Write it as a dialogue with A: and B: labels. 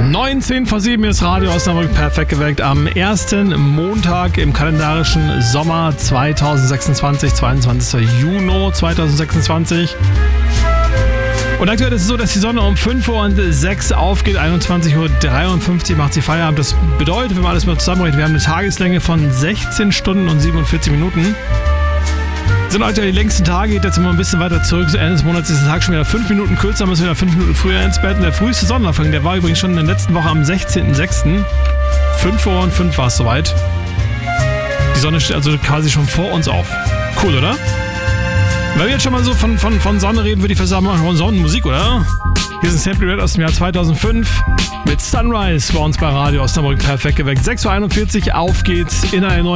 A: 19 vor 7 ist Radio Osnabrück perfekt geweckt am ersten Montag im kalendarischen Sommer 2026, 22. Juni 2026. Und aktuell ist es so, dass die Sonne um 5:06 Uhr aufgeht, 21:53 Uhr macht sie Feierabend. Das bedeutet, wenn man alles mal zusammenrechnet, wir haben eine Tageslänge von 16 Stunden und 47 Minuten. Das sind aktuell die längsten Tage, geht jetzt immer ein bisschen weiter zurück. Zu Ende des Monats ist der Tag schon wieder 5 Minuten kürzer, müssen wir wieder 5 Minuten früher ins Bett. Und der früheste Sonnenanfang, der war übrigens schon in der letzten Woche am 16.06. 5:05 war es soweit. Die Sonne steht also quasi schon vor uns auf. Cool, oder? Wenn wir jetzt schon mal so von Sonne reden, würde ich fast sagen, machen wir Sonnenmusik, oder? Hier ist ein Sample Red aus dem Jahr 2005 mit Sunrise bei uns bei Radio Osnabrück perfekt geweckt. 6:41 Uhr, auf geht's in eine neue